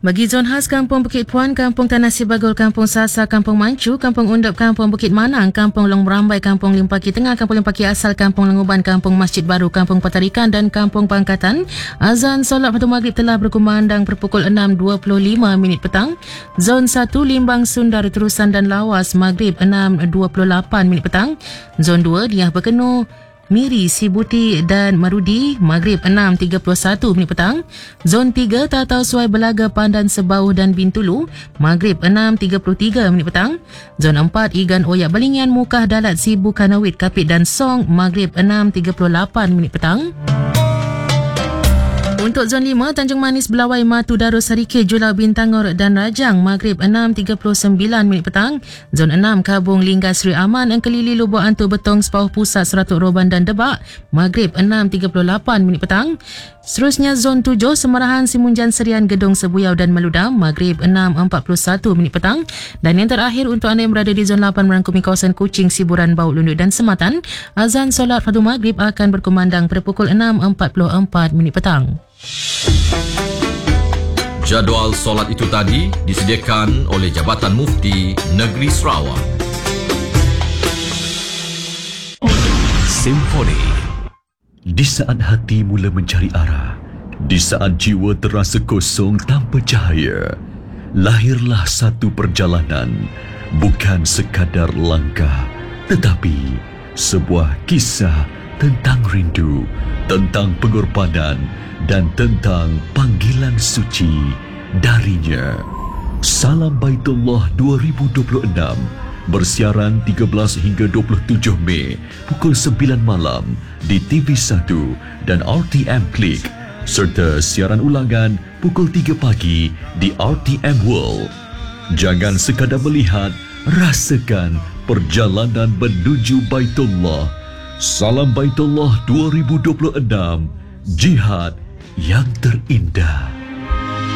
Bagi zon khas Kampung Bukit Puan, Kampung Tanah Sibagul, Kampung Sasa, Kampung Mancu, Kampung Undap, Kampung Bukit Manang, Kampung Long Merambai, Kampung Limpaki Tengah, Kampung Limpaki Asal, Kampung Lenguban, Kampung Masjid Baru, Kampung Patarikan dan Kampung Pangkatan, azan solat waktu maghrib telah berkumandang berpukul 6.25 petang. Zon 1 Limbang, Sundar, Terusan dan Lawas, maghrib 6.28 petang. Zon 2 Diah Berkenuh, Miri, Sibuti dan Marudi, maghrib 6.31 petang. Zon 3 Tatau, Suai, Belaga, Pandan, Sebauh dan Bintulu, maghrib 6.33 petang. Zon 4 Igan, Oyak, Balingian, Mukah, Dalat, Sibu, Kanawit, Kapit dan Song, maghrib 6.38 petang. Untuk zon 5, Tanjung Manis, Belawai, Matu, Darus, Sarikeh, Julau, Bintangor dan Rajang, maghrib 6.39 petang. Zon 6, Kabung, Lingga, Sri Aman, Engkelili, Lubuk Antu, Betong, Sepauh Pusat, Seratuk Roban dan Debak, maghrib 6.38 petang. Seterusnya zon 7, Semarahan, Simunjan, Serian, Gedong, Sebuyau dan Meludam, maghrib 6.41 petang. Dan yang terakhir untuk anda yang berada di zon 8 merangkumi kawasan Kuching, Siburan, Bau, Lunduk dan Sematan, azan solat fardu maghrib akan berkumandang pada pukul 6.44 petang. Jadual solat itu tadi disediakan oleh Jabatan Mufti Negeri Sarawak. Simfoni. Di saat hati mula mencari arah, di saat jiwa terasa kosong tanpa cahaya, lahirlah satu perjalanan, bukan sekadar langkah, tetapi sebuah kisah tentang rindu, tentang pengorbanan dan tentang panggilan suci darinya. Salam Baitullah 2026 bersiaran 13 hingga 27 Mei pukul 9 malam di TV1 dan RTM Klik, serta siaran ulangan pukul 3 pagi di RTM World. Jangan sekadar melihat, rasakan perjalanan menuju Baitullah. Salam Baitullah 2026, jihad yang terindah.